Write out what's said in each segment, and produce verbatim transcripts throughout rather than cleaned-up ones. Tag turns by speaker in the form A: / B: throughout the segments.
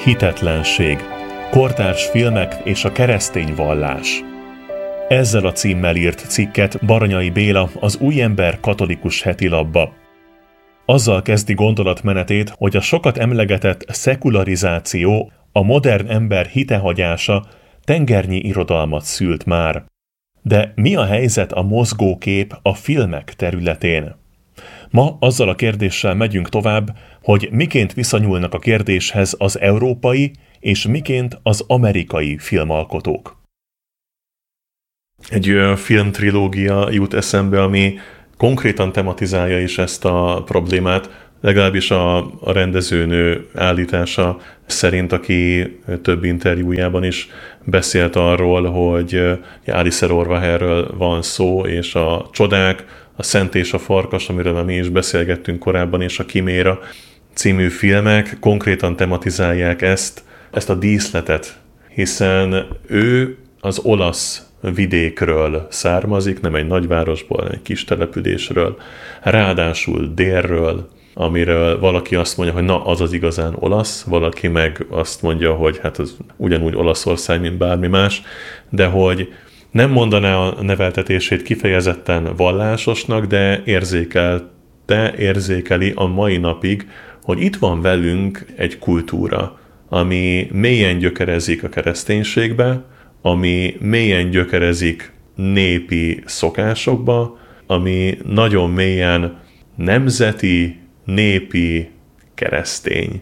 A: Hitetlenség. Kortárs filmek és a keresztény vallás. Ezzel a címmel írt cikket Baranyai Béla az Új Ember katolikus hetilapba. Azzal kezdi gondolatmenetét, hogy a sokat emlegetett szekularizáció, a modern ember hitehagyása tengernyi irodalmat szült már. De mi a helyzet a mozgókép a filmek területén? Ma azzal a kérdéssel megyünk tovább, hogy miként viszonyulnak a kérdéshez az európai és miként az amerikai filmalkotók. Egy olyan filmtrilógia jut eszembe, ami konkrétan tematizálja is ezt a problémát, legalábbis a, a rendezőnő állítása szerint, aki több interjújában is beszélt arról, hogy Alice Rohrwacherről van szó, és a Csodák, a Szent és a Farkas, amiről mi is beszélgettünk korábban, és a Kiméra című filmek konkrétan tematizálják ezt, ezt a díszletet, hiszen ő az olasz vidékről származik, nem egy nagyvárosból, hanem egy kis településről, ráadásul délről, amiről valaki azt mondja, hogy na, az az igazán olasz, valaki meg azt mondja, hogy hát az ugyanúgy Olaszország, mint bármi más, de hogy nem mondaná a neveltetését kifejezetten vallásosnak, de érzékelte, érzékeli a mai napig, hogy itt van velünk egy kultúra, ami mélyen gyökerezik a kereszténységbe, ami mélyen gyökerezik népi szokásokba, ami nagyon mélyen nemzeti, népi, keresztény.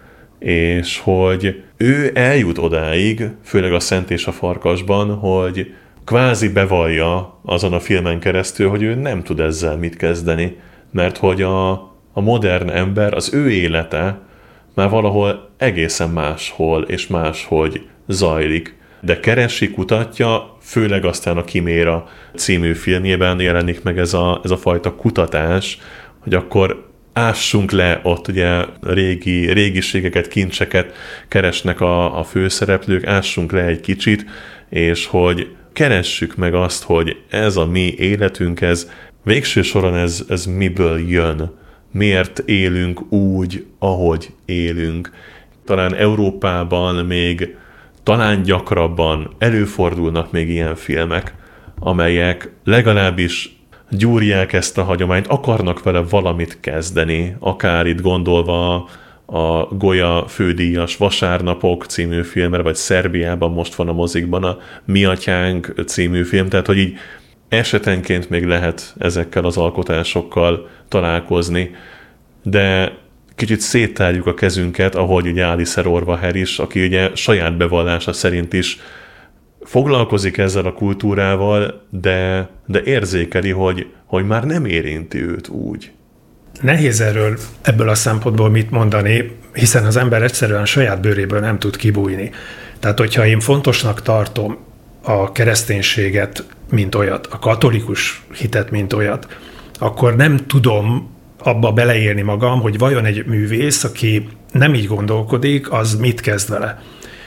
A: És hogy ő eljut odáig, főleg a Szent és a Farkasban, hogy kvázi bevallja azon a filmen keresztül, hogy ő nem tud ezzel mit kezdeni, mert hogy a, a modern ember, az ő élete már valahol egészen máshol és máshogy zajlik. De keresi, kutatja, főleg aztán a Kiméra című filmjében jelenik meg ez a, ez a fajta kutatás, hogy akkor ássunk le, ott ugye régi, régiségeket, kincseket keresnek a, a főszereplők, ássunk le egy kicsit, és hogy keressük meg azt, hogy ez a mi életünk, ez végső soron ez, ez miből jön, miért élünk úgy, ahogy élünk. Talán Európában még talán gyakrabban előfordulnak még ilyen filmek, amelyek legalábbis gyúrják ezt a hagyományt, akarnak vele valamit kezdeni, akár itt gondolva a Goya fődíjas Vasárnapok című filmre, vagy Szerbiában most van a mozikban a Mi atyánk című film, tehát hogy így esetenként még lehet ezekkel az alkotásokkal találkozni, de kicsit széttárjuk a kezünket, ahogy ugye Alice Rohrwacher is, aki ugye saját bevallása szerint is foglalkozik ezzel a kultúrával, de, de érzékeli, hogy, hogy már nem érinti őt úgy.
B: Nehéz erről ebből a szempontból mit mondani, hiszen az ember egyszerűen saját bőréből nem tud kibújni. Tehát, hogyha én fontosnak tartom a kereszténységet, mint olyat, a katolikus hitet, mint olyat, akkor nem tudom abba beleírni magam, hogy vajon egy művész, aki nem így gondolkodik, az mit kezd vele.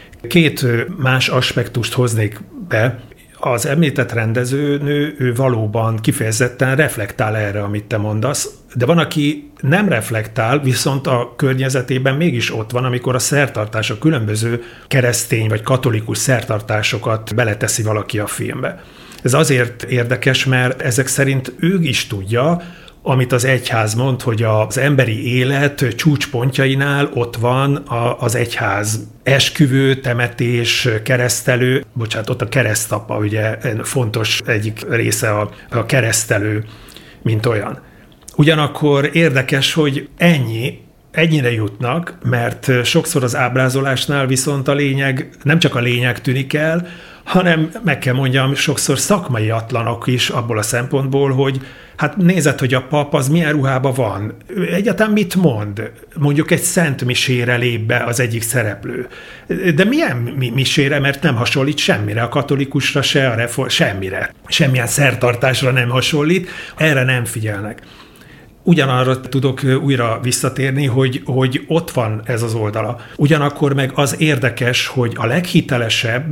B: Két más aspektust hoznék be. Az említett rendezőnő, ő valóban kifejezetten reflektál erre, amit te mondasz, de van, aki nem reflektál, viszont a környezetében mégis ott van, amikor a szertartás, a különböző keresztény vagy katolikus szertartásosokat beleteszi valaki a filmbe. Ez azért érdekes, mert ezek szerint ő is tudja, amit az egyház mond, hogy az emberi élet csúcspontjainál ott van az egyház esküvő, temetés, keresztelő, bocsánat, ott a keresztapa, ugye fontos egyik része a, a keresztelő, mint olyan. Ugyanakkor érdekes, hogy ennyi, ennyire jutnak, mert sokszor az ábrázolásnál viszont a lényeg, nem csak a lényeg tűnik el, hanem meg kell mondjam, sokszor szakmai atlanok is abból a szempontból, hogy hát nézed, hogy a pap az milyen ruhában van. Egyáltalán mit mond? Mondjuk egy szent misére lép be az egyik szereplő. De milyen misére, mert nem hasonlít semmire, a katolikusra se, a reform, semmire. Semmilyen szertartásra nem hasonlít, erre nem figyelnek. Ugyanarra tudok újra visszatérni, hogy, hogy ott van ez az oldala. Ugyanakkor meg az érdekes, hogy a leghitelesebb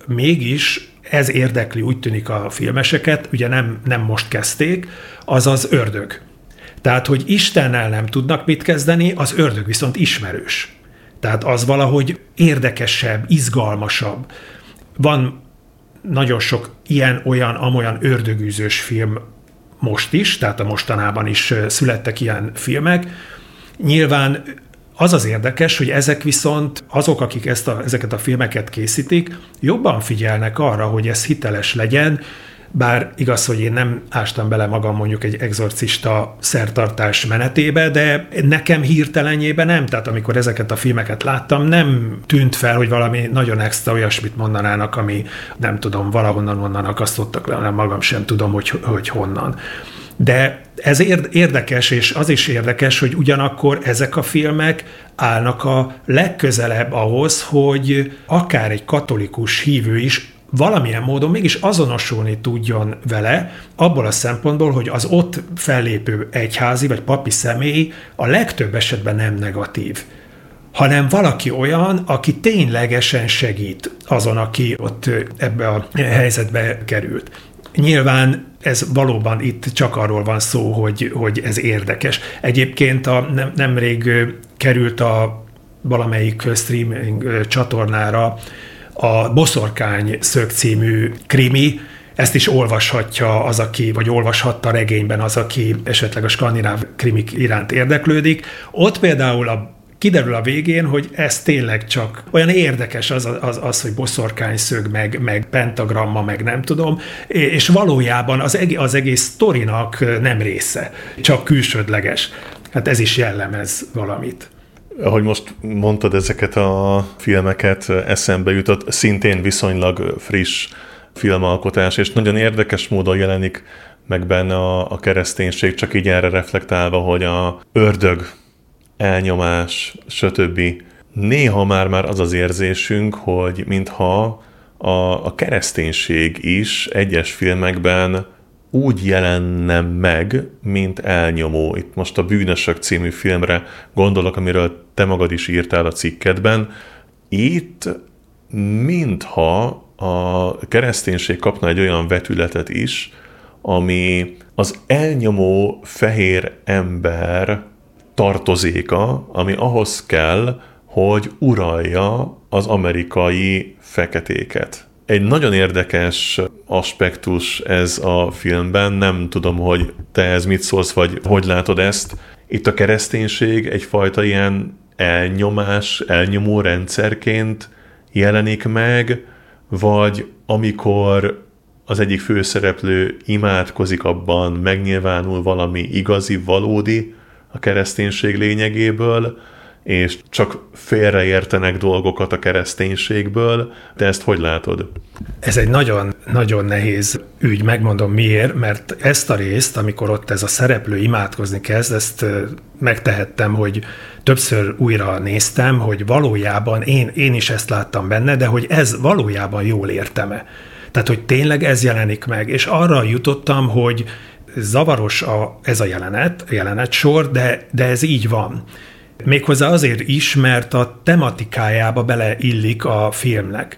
B: mégis ez érdekli, úgy tűnik a filmeseket, ugye nem, nem most kezdték, az az ördög. Tehát, hogy Istennel nem tudnak mit kezdeni, az ördög viszont ismerős. Tehát az valahogy érdekesebb, izgalmasabb. Van nagyon sok ilyen, olyan, amolyan ördögűzős film most is, tehát a mostanában is születtek ilyen filmek. Nyilván az az érdekes, hogy ezek viszont azok, akik ezt a, ezeket a filmeket készítik, jobban figyelnek arra, hogy ez hiteles legyen, bár igaz, hogy én nem ástam bele magam mondjuk egy exorcista szertartás menetébe, de nekem hirtelenjében nem. Tehát amikor ezeket a filmeket láttam, nem tűnt fel, hogy valami nagyon extra olyasmit mondanának, ami nem tudom, valahonnan onnan akasztottak le, hanem magam sem tudom, hogy, hogy honnan. De ez érdekes, és az is érdekes, hogy ugyanakkor ezek a filmek állnak a legközelebb ahhoz, hogy akár egy katolikus hívő is valamilyen módon mégis azonosulni tudjon vele, abból a szempontból, hogy az ott fellépő egyházi vagy papi személy a legtöbb esetben nem negatív, hanem valaki olyan, aki ténylegesen segít azon, aki ott ebbe a helyzetbe került. Nyilván ez valóban itt csak arról van szó, hogy, hogy ez érdekes. Egyébként a, nem, nemrég került a valamelyik streaming csatornára a Boszorkány szög című krimi, ezt is olvashatja az, aki, vagy olvashatta regényben az, aki esetleg a skandináv krimik iránt érdeklődik. Ott például a kiderül a végén, hogy ez tényleg csak olyan érdekes az, az, az hogy boszorkányszög, meg, meg pentagramma, meg nem tudom, és valójában az egész, az egész sztorinak nem része, csak külsődleges. Hát ez is jellemez valamit.
A: Ahogy most mondtad ezeket a filmeket, eszembe jutott szintén viszonylag friss filmalkotás, és nagyon érdekes módon jelenik meg benne a, a kereszténység, csak így erre reflektálva, hogy a ördög, elnyomás, stb. Néha már-már az az érzésünk, hogy mintha a, a kereszténység is egyes filmekben úgy jelenne meg, mint elnyomó. Itt most a Bűnösök című filmre gondolok, amiről te magad is írtál a cikkedben. Itt mintha a kereszténység kapna egy olyan vetületet is, ami az elnyomó fehér ember tartozéka, ami ahhoz kell, hogy uralja az amerikai feketéket. Egy nagyon érdekes aspektus ez a filmben, nem tudom, hogy te ez mit szólsz, vagy hogy látod ezt. Itt a kereszténység egyfajta ilyen elnyomás, elnyomó rendszerként jelenik meg, vagy amikor az egyik főszereplő imádkozik, abban megnyilvánul valami igazi, valódi a kereszténység lényegéből, és csak félreértenek dolgokat a kereszténységből. Te ezt hogy látod?
B: Ez egy nagyon, nagyon nehéz ügy, megmondom miért, mert ezt a részt, amikor ott ez a szereplő imádkozni kezd, ezt megtehettem, hogy többször újra néztem, hogy valójában én, én is ezt láttam benne, de hogy ez valójában jól értem-e. Tehát, hogy tényleg ez jelenik meg, és arra jutottam, hogy zavaros a, ez a jelenet, a jelenetsor, de, de ez így van. Méghozzá azért is, mert a tematikájába beleillik a filmnek.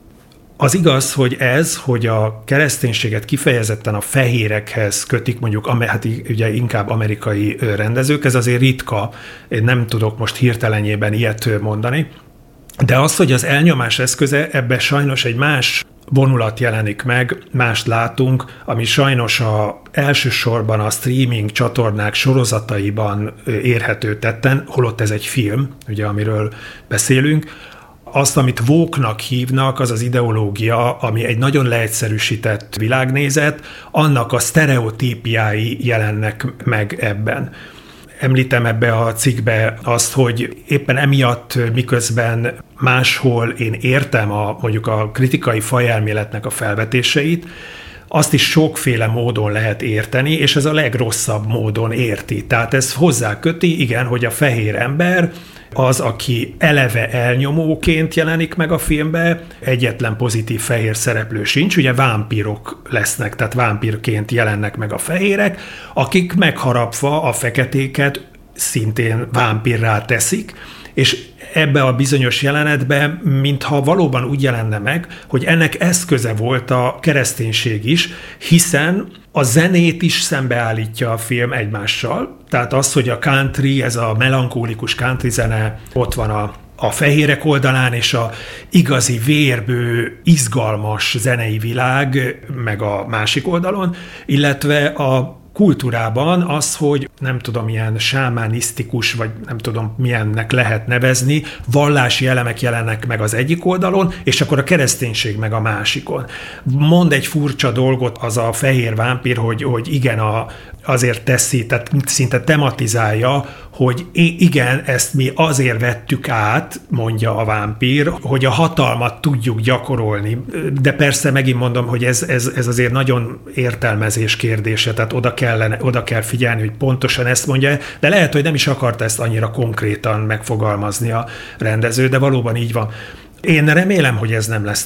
B: Az igaz, hogy ez, hogy a kereszténységet kifejezetten a fehérekhez kötik, mondjuk hát ugye inkább amerikai rendezők, ez azért ritka, én nem tudok most hirtelenjében ilyet mondani, de az, hogy az elnyomás eszköze, ebbe sajnos egy más vonulat jelenik meg, mást látunk, ami sajnos a, elsősorban a streaming csatornák sorozataiban érhető tetten, holott ez egy film, ugye, amiről beszélünk. Azt, amit woke-nak hívnak, az az ideológia, ami egy nagyon leegyszerűsített világnézet, annak a sztereotípiái jelennek meg ebben. Említem ebbe a cikkbe azt, hogy éppen emiatt, miközben máshol én értem a, mondjuk a kritikai fajelméletnek a felvetéseit, azt is sokféle módon lehet érteni, és ez a legrosszabb módon érti. Tehát ez hozzá köti, igen, hogy a fehér ember az, aki eleve elnyomóként jelenik meg a filmbe, egyetlen pozitív fehér szereplő sincs, ugye vámpírok lesznek, tehát vámpírként jelennek meg a fehérek, akik megharapva a feketéket szintén vámpírrá teszik, és ebbe a bizonyos jelenetbe, mintha valóban úgy jelenne meg, hogy ennek eszköze volt a kereszténység is, hiszen a zenét is szembeállítja a film egymással. Tehát az, hogy a country, ez a melankólikus country zene ott van a a fehérek oldalán, és a igazi vérbő, izgalmas zenei világ, meg a másik oldalon, illetve a kultúrában az, hogy nem tudom, milyen sámánisztikus, vagy nem tudom, milyennek lehet nevezni, vallási elemek jelennek meg az egyik oldalon, és akkor a kereszténység meg a másikon. Mond egy furcsa dolgot az a fehér vámpír, hogy, hogy igen, a, azért teszi, tehát szinte tematizálja, hogy igen, ezt mi azért vettük át, mondja a vámpír, hogy a hatalmat tudjuk gyakorolni. De persze megint mondom, hogy ez, ez, ez azért nagyon értelmezés kérdése, tehát oda, kellene, oda kell figyelni, hogy pontosan ezt mondja, de lehet, hogy nem is akarta ezt annyira konkrétan megfogalmazni a rendező, de valóban így van. Én remélem, hogy ez nem lesz